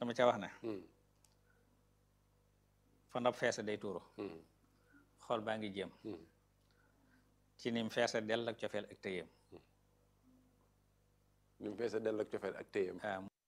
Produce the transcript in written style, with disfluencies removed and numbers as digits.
dama ca wax ne fa ndab feese day tuuru xool baa ngi jéem ci nim feese dell ak cofeel ak téyeem ni mu feese dell ak cofeel ak téyeem